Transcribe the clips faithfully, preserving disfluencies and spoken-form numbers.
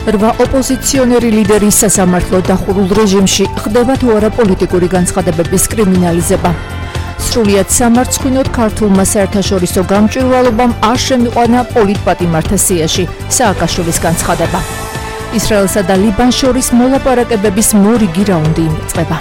რვა ოპოზიციონერი ლიდერის სასამართლო დახურულ რეჟიმში ხდება თუ არა პოლიტიკური განცხადებების კრიმინალიზება. სრულიად სამარცხვინოდ ქართულმა საერთაშორისო გამჭვირვალობამ არ შემიყვანა პოლიტპატიმართა სიაში სააკაშვილის განცხადება. ისრაელსა და ლიბანს შორის მოლაპარაკებების მორიგი რაუნდი იწყება.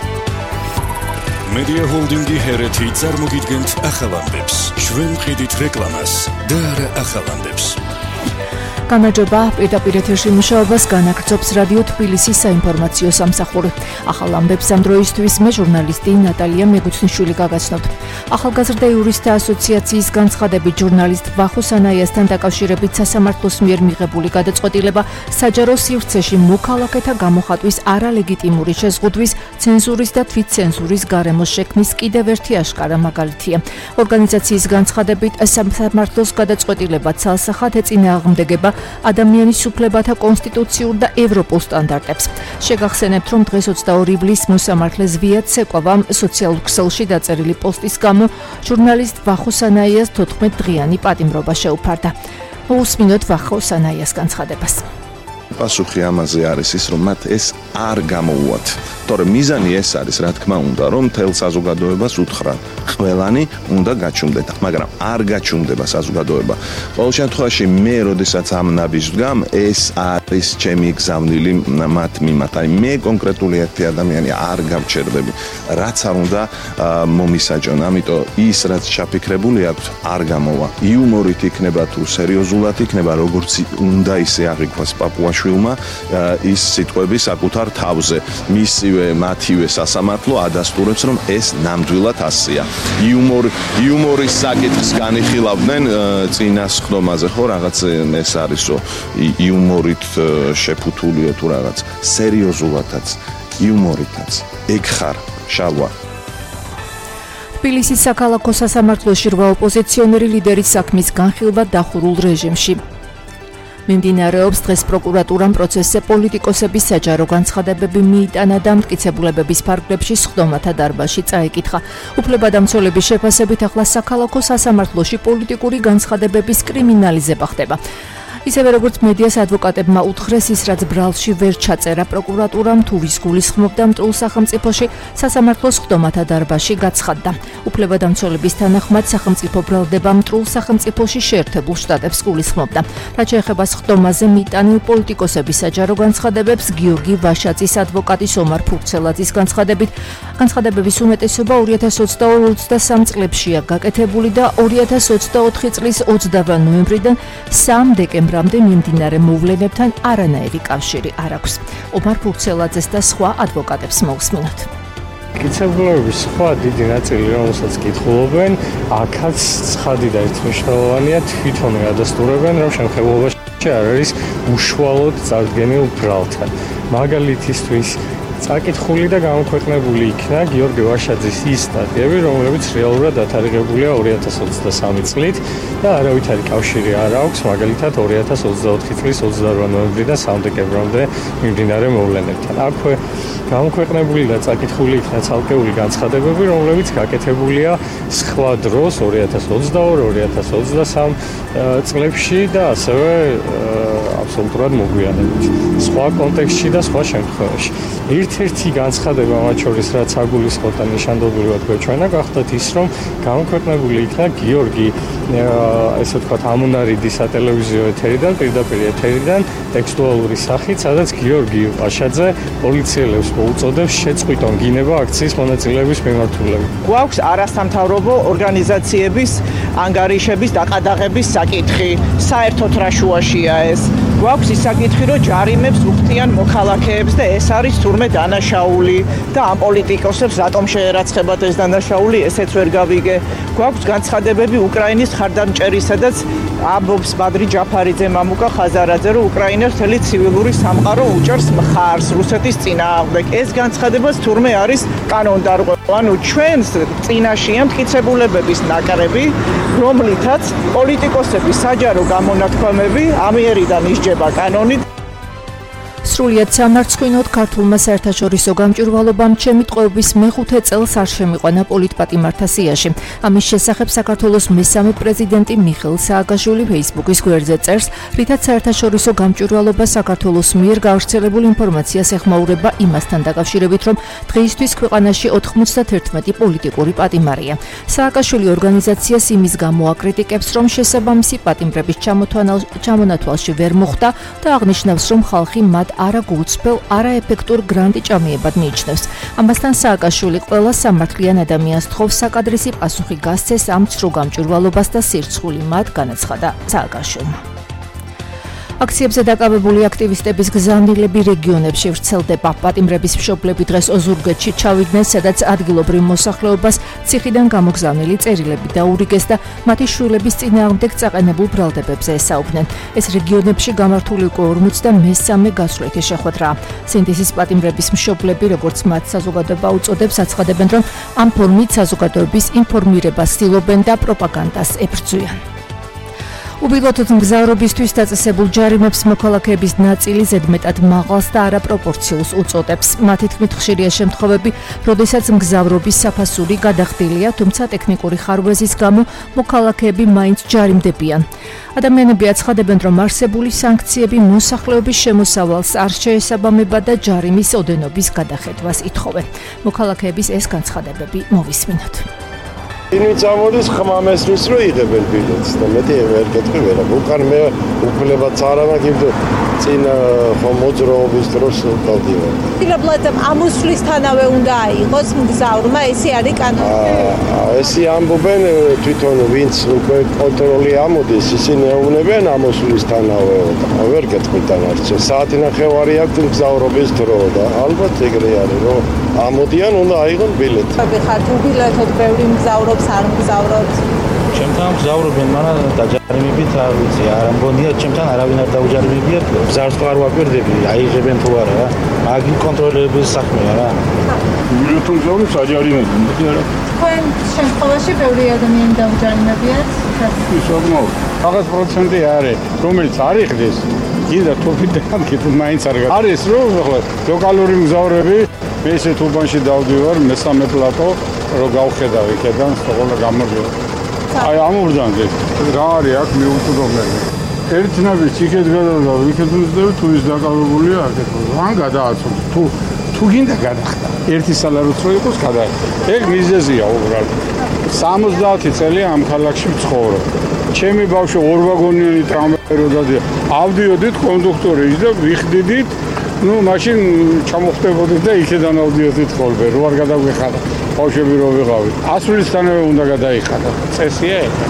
Media Holding-ი ჰერეთი წარმოგიდგენთ ახალ ამბებს. ჩვენ ვყიდით რეკლამას და არა ახალ ამბებს. გამარჯობა, პირდაპირ ეთერში მუშაობას განაგრძობს რადიო თბილისის საინფორმაციო სამსახური. ახალ ამბებს ამ დროისთვის მე ჟურნალისტი ნატალია მეგუცნიშვილი გაგაცნობთ. ახალგაზრდა იურისტთა ასოციაციის განცხადებით ჟურნალისტ ვახო სანაიასთან დაკავშირებით სასამართლოს მიერ მიღებული გადაწყვეტილება საჯარო სივრცეში მოქალაქეთა გამოხატვის არალეგიტიმური შეზღუდვის, ცენზურის და თვითცენზურის გარემოს შექმნის კიდევ ერთი აშკარა მაგალითია. ორგანიზაციის განცხადებით სასამართლოს გადაწყვეტილება ცალსახად ეწინააღმდეგება ადამიანის უფლებათა კონსტიტუციურ და ევროპულ სტანდარტებს. შეგახსენებთ, რომ დღეს ოცდაორი ივლისს მოსამართლეს ვია ცეკვავამ სოციალურ ქსელში დაწერილი პოსტის გამო ჟურნალისტ ვახო სანაიას თოთხმეტ დღიანი პატიმრობა შეუფარდა. მოусმინოთ ვახო სანაიას განცხადებას. პასუხი ამაზე არის ის, რომ მათ ეს არ გამოუვათ. თორემ მიზანი ეს არის, რა თქმა უნდა, რომ მთელ საზოგადოებას უთხრან, ყველანი უნდა გაჩუმდეთ, მაგრამ არ გაჩუმდება საზოგადოება. ყოველ შემთხვევაში მე, როდესაც ამ ნაბიჯს ვდგამ, ეს არის ჩემი გზავნილი მათ მიმართ. აი მე კონკრეტული ერთი ადამიანი არ გავჩერდები, რაც არ უნდა მომისაჯონ. ამიტომ ის, რაც ჩაფიქრებული აქვს, არ გამოვა. იუმორით იქნება თუ სერიოზულად იქნება, როგორც უნდა ისე აღიქვას პაპუაშვილმა ის სიტყვები საკუთარ თავზე. მისივე მათივე სასამართლო ადასტურებს, რომ ეს ნამდვილად ასეა. იუმორი იუმორის საკითხს განიხილავდნენ წინასხდომაზე, ხო, რაღაც ეს არისო, იუმორით შეფუთულიო თუ რაღაც, სერიოზულადაც, იუმორითაც. ეგ ხარ, შალვა. თბილისის საქალაქო სასამართლოში რვა ოპოზიციონერი ლიდერის საქმის განხილვა დახურულ რეჟიმში. მიმდინარეობს დღეს პროკურატურამ პროცესზე პოლიტიკოსების საჯარო განცხადებები მიიტანა და მტკიცებულებების ფარგლებში სხდომათა დარბაზში წაიკითხა. უფლებადამცველების შეფასებით ახლა საქალაქო სასამართლოში პოლიტიკური განცხადებების კრიმინალიზება ხდება. ისევე როგორც მედიას ადვოკატებმა უთხრეს, ის რაც ბრალში ვერ ჩაწერა პროკურატურამ თუ ვის გულისხმობდა მტრულ სახელმწიფოში, სასამართლოს სხდომათა დარბაზში გაცხადდა. უფლებადამცველების თანახმად სახელმწიფო ბრალდება მტრულ სახელმწიფოში შეერთებულ შტატებს გულისხმობდა. რაც შეეხება სხდომაზე მიტანილ პოლიტიკოსების საჯარო განცხადებებს, გიორგი ვაშაძის ადვოკატის ომარ ფურცელაძის განცხადებით, განცხადებების უმეტესობა ორი ათას ოცდაორი ოცდასამ წლებშია გაკეთებული და ორი ათას ოცდაოთხი წლის ოცდავა ნოემბრიდან სამ დეკემბრამდე მიმდინარე მოვლენებთან არანაირი კავშირი არ აქვს. ომარ ფურცელაძეს და სხვა ადვოკატებს მოусმინოთ. მტკიცებულების სხვა დიდი ნაწილი, რომელსაც კითხულობენ, აქაც ცხადი და ერთმნიშვნელოვანია, თვითონ ადასტურებენ, რომ შემთხვევაში არ არის უშუალოდ წარდგენილ ბრალთან. მაგალითისთვის წაკითხული და გამოქვეყნებული იქნა გიორგი ვაშაძის ის სტატიები, რომლებიც რეალურად დათარიღებულია ორი ათას ოცდასამი წლით და არავითარი კავშირი არ აქვს, მაგალითად ორი ათას ოცდაოთხი წლის ოცდაორი ნოემბრიდან სამ დეკემბრამდე მიმდინარე მოვლენებთან. აქვე გამოქვეყნებული და წაკითხული იქნა ცალკეული განცხადებები, რომლებიც გაკეთებულია სხვა დროს ორი ათას ოცდაორი ორი ათას ოცდასამ წლებში და ასევე აბსოლუტურად მოგვიანებით. სხვა კონტექსტში და სხვა შემთხვევაში. ერთ-ერთი განცხადება მათ შორის, რაც აგულისხმოთ და ნიშანდობლივად გვეჩვენა, გახდათ ის, რომ გამოქვეყნებული იქნა გიორგი, ესე ვთქვათ, ამონარიდის სატელევიზიო ეთერიდან, პირდაპირ ეთერიდან, ტექსტუალური სახით, სადაც გიორგი ვაშაძე პოლიციელებს მოუწოდებს შეწყვიტონ გინება აქციის მონაწილეების მიმართულებით. გვაქვს არასამთავრობო ორგანიზაციების ანგარიშების დაყადაღების საკითხი. საერთოდ რა შუაშია ეს? გვაქვს ის საკითხი, რომ ჯარიმებს უხდიან მოქალაქეებს და ეს არის თურმე დანაშაული და ამ პოლიტიკოსებს რატომ შეერაცხებათ ეს დანაშაული, ესეც ვერ გავიგე. გვაქვს განცხადებები უკრაინის ხარდამჭერის, სადაც ამბობს ბადრი ჯაფარიძე, მამუკა ხაზარაძე, რომ უკრაინას მთელი ცივილური სამყარო უჭერს მხარს რუსეთის წინააღმდეგ. ეს განცხადებაც თურმე არის კანონდარღვევა. ანუ ჩვენს წინაშია მტკიცებულებების ნაკრები, რომლითაც პოლიტიკოსების საჯარო გამონათქვამები ამიერიდან ისჯება კანონით. სრულიად სამარცხვინოდ ქართულმა საერთაშორისო გამჭვირვალობამ ჩემი ტყვეობის მეხუთე წელს არ შემიყვანა პოლიტპატიმართა სიაში. ამის შესახებ საქართველოს მესამე პრეზიდენტი მიხეილ სააკაშვილი ფეისბუქის გვერდზე წერს, რითაც საერთაშორისო გამჭვირვალობა საქართველოს მიერ გავრცელებულ ინფორმაციას ეხმაურება იმასთან დაკავშირებით, რომ დღეისთვის ქვეყანაში ოთხმოცდაათერთმეტი პოლიტიკური პატიმარია. სააკაშვილი ორგანიზაციას იმის გამო აკრიტიკებს, რომ შესაბამისი პატიმრების ჩამონათვალში ვერ მოხვდა და აღნიშნავს, რომ ხალხი მათ არა გულწრფელ, არაეფექტურ გრანტიჭამიებად მიიჩნევს. ამასთან სააკაშვილი ყველა სამართლიან ადამიანს თხოვს საკადრისი პასუხი გასცეს ამ ცრუ გამჭვირვალობას და სირცხული მათ, განაცხადა სააკაშვილმა. აქციებზე დაკავებული აქტივისტების გზავნილები რეგიონებში ვრცელდება. პატიმრების მშობლები დღეს ოზურგეთში ჩავიდნენ, სადაც ადგილობრივ მოსახლეობას ციხიდან გამოგზავნილი წერილები დაურიგეს და მათი შვილების წინააღმდეგ წაყენებულ ბრალდებებზე ესაუბნენ. ეს რეგიონებში გამართული უკვე ორმოცდამესამე გასვლითი შეხვედრაა. სინდისის პატიმრების მშობლები, როგორც მათ საზოგადოება უწოდებს, აცხადებენ, რომ ამ ფორმით საზოგადოების ინფორმირებას ცდილობენ და პროპაგანდას ებრძვიან. უპილოტოდ მგზავრობისთვის დაწესებულ ჯარიმებს მოქალაქეების ნაწილი ზედმეტად მაღალს და არაპროპორციულს უწოდებს. მათი თქმით, ხშირია შემთხვევები, როდესაც მგზავრობის საფასური გადახდილია, თუმცა ტექნიკური ხარვეზის გამო მოქალაქეები მაინც ჯარიმდებიან. ადამიანები აცხადებენ, რომ არსებული სანქციები მოსახლეობის შემოსავალს არ შეესაბამება და ჯარიმის ოდენობის გადახედვას ითხოვენ. მოქალაქეების ეს განცხადებები მოვისმინოთ. ინი წამოდის ხმამესრის რო იღებენ ბილეთს და მეტი ვერ გეტყვი ვერა. უკან მე უფლებაც არ ამაგებდა წინ ხომ მოძრაობის დროს დავდივარ. ფილებლად ამოსვლისთანავე უნდა აიღოს მგზავრმა, ესე არის კანონი. აა ესე ამბობენ თვითონ ვინც უკვე კონტროლი ამოდის, ისინი ეუბნებიან ამოსვლისთანავე. ვერ გეტყვი თანარჩე. საათი ნახევარი აქვს მგზავრობის დრო და ალბათ ეგრე არის, რომ ამოდიან უნდა აიღონ ბილეთი. ხართ უბილეთოდ ბევრი მგზავრო არ მგზავრობთ. ჩემთან მგზავრობენ, მაგრამ დაჯარიმებით არ ვიცი, არ მგონია ჩემთან არავინ არ დაუჯარიმებია. მგზავრს არ ვაკვირდები, აიღებენ თუ არა რა. მაგი კონტროლერების საქმეა რა. თუ მგზავრობს აჯარიმებენ, არა. თქვენ შემთხვევაში ბევრი ადამიანი დაუჯარიმებიათ? ისოგმო. რაღაც პროცენტი არის, რომელიც არ იხდეს. კიდე თურქეთთან კიდე მაინც არ გაქვს. არის რომ ახლა ლოკალური მგზავრები მე ესე თუბანში დავდივარ მესამე პლატო რომ გავხედავ იქიდან სწორლა გამოდიო. აი ამურდანზე რა არის აქ მიუწვდომელი. ერთი ნაბიჯი იქეთ გადავდა, იქეთ მისდევ თუ ის დაკავებულია აქეთ. ან გადააცვო თუ თუ გინდა გადახდა. ერთი სალაროც რო იყოს გადახდა. ეგ მიზეზია უბრალოდ. სამოცდაათი წელი ამ ქალაქში ვცხოვრობ. ჩემი ბავშვი ორ ვაგონიანი ტრამვაი რო დადია. ავდიოდით კონდუქტორი და ვიხდიდით. ნუ მაშინ ჩამოხდებოდით და იქიდან ავდიოდით ხოლმე. რო არ გადაგვეხარა. ბავშვები რო ვიყავით. ასვლისთანავე უნდა გადაიხადა. წესია ეგ.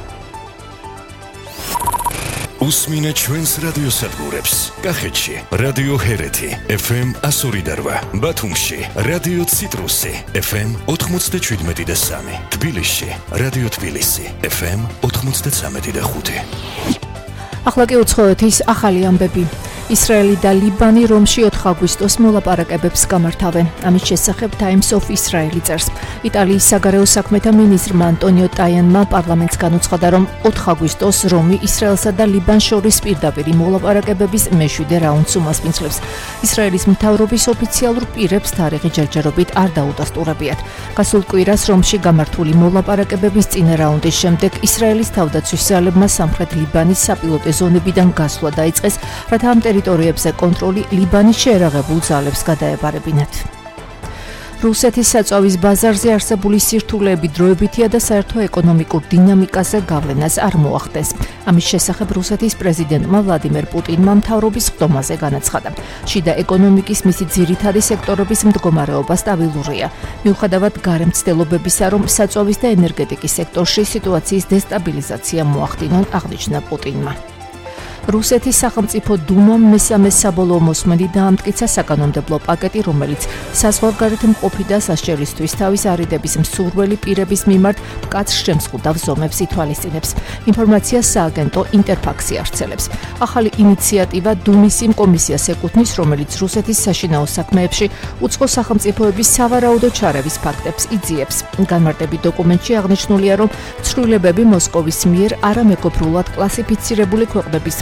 უსმინეთ ჩვენს რადიოსადგურებს. კახეთში რადიო ჰერეთი ეფ ემ ასორი და რვა, ბათუმში რადიო ციტრუსი ეფ ემ ოთხმოცდაშვიდმეტი და სამი, თბილისში რადიო თბილისი ეფ ემ ოთხმოცდაცამეტი და ხუთი. ახლა კი უცხოეთის ახალი ამბები. ისრაელი და ლიბანი რომში ოთხ აგვისტოს მოლაპარაკებებს გამართავენ. ამის შესახებ Times of Israel წერს. იტალიის საგარეო საქმეთა მინისტრმა ანტონიო ტაიანმა პარლამენტს განუცხადა, რომ ოთხ აგვისტოს რომი ისრაელსა და ლიბანს შორის პირდაპირი მოლაპარაკებების მეშვიდე რაუნდს უმასპინძლებს. ისრაელის მთავრობის ოფიციალურ პირებს თარიღი ჯერჯერობით არ დაუდასტურებიათ. გასულ კვირას რომში გამართული მოლაპარაკებების წინა რაუნდის შემდეგ ისრაელის თავდაცვის ძალებმა სამხრეთ ლიბანის საპილოტე ზონებიდან გასვლა დაიწყეს, რათა ამ ტერიტორიებზე კონტროლი ლიბანის შეერაღებულ ძალებს გადაებარებინათ. რუსეთის საწვავის ბაზარზე არსებული სირთულეები დროებითია და საერთო ეკონომიკურ დინამიკაზე გავლენას არ მოახდენს. ამის შესახებ რუსეთის პრეზიდენტმა ვლადიმერ პუტინმა მთავრობის ხდომაზე განაცხადა. შიდა ეკონომიკის მისი ძირითადი სექტორების მდგომარეობა სტაბილურია. მიუხედავად გარემცდელობებისა, რომ საწვავის და ენერგეტიკის სექტორში სიტუაციის დესტაბილიზაცია მოახდინონ, აღნიშნა პუტინმა. რუსეთის სახელმწიფო დუმამ მესამე საბოლოო მოსმენი დაამტკიცა საკანონმდებლო პაკეტი, რომელიც საზღვარგარეთ მყოფი და სასჯელისთვის თავის არიდების მსურველი პირების მიმართ მკაცრ შემზღუდავ ზომებს ითვალისწინებს. ინფორმაციას სააგენტო ინტერფაქსი არსებობს. ახალი ინიციატივა დუმის იმ კომისიას ეკუთვნის, რომელიც რუსეთის საშინაო საქმეებში უცხო სახელმწიფოების სავარაუდო ჩარევის ფაქტებს იძიებს. განმარტებით დოკუმენტში აღნიშნულია, რომ ცვლილებები მოსკოვის მიერ არამეგობრულად კლასიფიცირებული ქვეყნების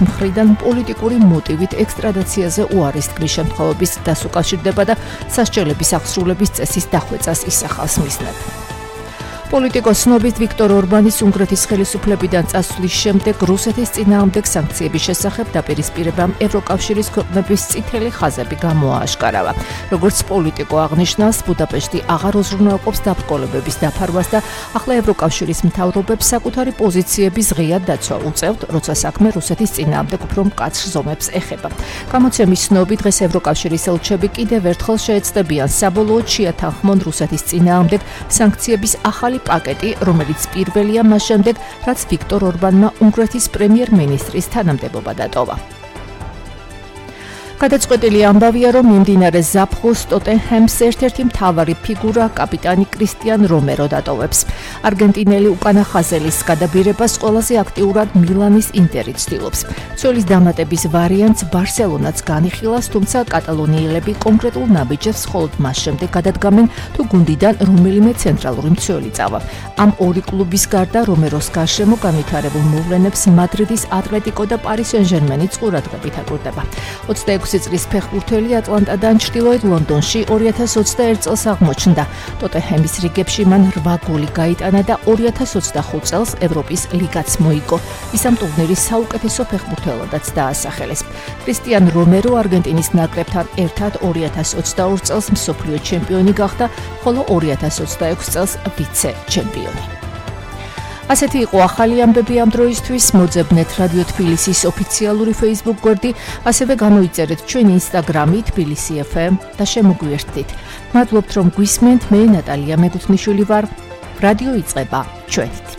მხრიდან პოლიტიკური მოტივით ექსტრადაციაზე უარის თქმის შემთხვევების დასუკავშირდება და სასჯელების აღსრულების წესის დახვეწას ისახავს მისნად. პოლიტიკოს ცნობით ვიქტორ ორბანის უნგრეთის ხელისუფლებიდან წასვლის შემდეგ რუსეთის წინააღმდეგ სანქციების შესახებ დაპირისპირებამ ევროკავშირის ქვეყნების წითელი ხაზები გამოააშკარავა. როგორც პოლიტიკო აღნიშნავს, ბუდაპეშტი აღარ უზრუნველყოფს დაბრკოლებების დაფარვას და ახლა ევროკავშირის მთავრობებს საკუთარი პოზიციების ღია დაცვა უწევთ, როცა საქმე რუსეთის წინააღმდეგ უფრო მკაცრ ზომებს ეხება. გამოცემის ცნობით დღეს ევროკავშირის ელჩები კიდევ ერთხელ შეეცდებიან საბოლოოდ შეათანხმონ რუსეთის წინააღმდეგ სანქციების ახალი პაკეტი, რომელიც პირველია მას შემდეგ, რაც ვიქტორ ორბანმა უნგრეთის პრემიერ-მინისტრის თანამდებობა დატოვა. გადაწყვეტილი ამბავია, რომ მიმდინარე ზაფხულს ტოტენჰემს ერთ-ერთი მთავარი ფიგურა კაპიტანი კრისტიან რომერო დატოვებს. არგენტინელი უკანა ხაზელის გადაბირებას ყველაზე აქტიურად მილანის ინტერი ცდილობს. ცოლის დამატების ვარიანტს ბარსელონაც განიხილავს, თუმცა კატალონიელები კონკრეტულ ნაბიჯებს მხოლოდ მას შემდეგ გადადგამენ, თუ გუნდიდან რომელიმე ცენტრალური მცველი წავა. ამ ორი კლუბის გარდა რომეროს გარშემო განვითარებულ მოვლენებს მადრიდის ატლეტიკო და პარი სენ-ჟერმენიც ყურადღებით აკურდება. ოცდაექვსი წლის ფეხბურთელი ატლანტადან ჩრდილოეთ ლონდონში ორი ათას ოცდაერთ წელს აღმოჩნდა. ტოტენჰემის რიგებში მან რვა გოლი გაიტანა და ორი ათას ოცდახუთ წელს ევროპის ლიგაც მოიგო. ის ამ ტურნირის საუკეთესო ფეხბურთელადაც დაასახელეს. კრისტიან რომერო არგენტინის ნაკრებთან ერთად ორი ათას ოცდაორ წელს მსოფლიო ჩემპიონი გახდა, ხოლო ორი ათას ოცდაექვსი წელს ვიცე ჩემპიონი. ასეთი იყო ახალი ამბები ამ დროისთვის. მოძებნეთ რადიო თბილისის ოფიციალური Facebook გვერდი, ასევე გამოიწერეთ ჩვენი Instagram-ი თბილისი ეფ ემ და შემოგვიერთდით. მადლობთ რომ გვისმენთ, მე ნატალია მეგუთნიშვილი ვარ. რადიო იწყება ჩვენით.